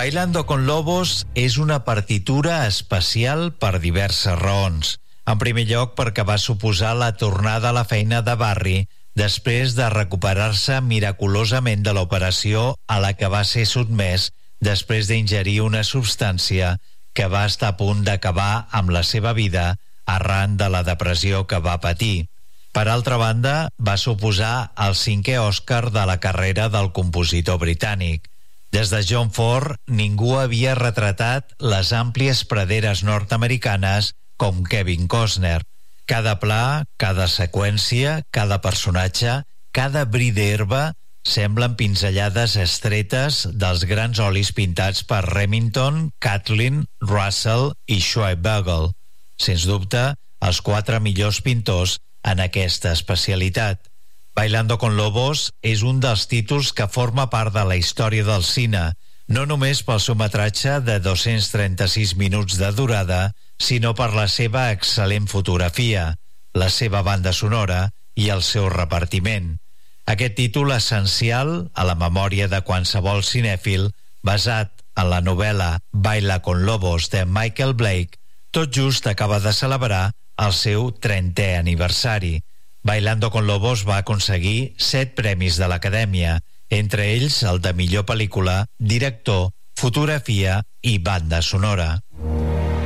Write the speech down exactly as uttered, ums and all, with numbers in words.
Bailando con Lobos és una partitura especial per diverses raons. En primer lloc, perquè va suposar la tornada a la feina de Barry després de recuperar-se miraculosament de l'operació a la que va ser sotmès després d'ingerir una substància que va estar a punt d'acabar amb la seva vida arran de la depressió que va patir. Per altra banda, va suposar el cinquè Òscar de la carrera del compositor britànic. Des de John Ford, ningú havia retratat les àmplies praderes nord-americanes com Kevin Costner. Cada pla, cada seqüència, cada personatge, cada bri d'herba semblen pinzellades estretes dels grans olis pintats per Remington, Catlin, Russell i Schwarzbagel. Sens dubte, els quatre millors pintors en aquesta especialitat. Bailando con Lobos és un dels títols que forma part de la història del cine, no només pel seu metratge de dos-cents trenta-sis minuts de durada, sinó per la seva excel·lent fotografia, la seva banda sonora i el seu repartiment. Aquest títol essencial a la memòria de qualsevol cinèfil, basat en la novel·la Baila con Lobos de Michael Blake, tot just acaba de celebrar el seu trentè aniversari. Bailando con Lobos va aconseguir set premis de l'Acadèmia, entre ells el de millor pel·lícula, director, fotografia i banda sonora.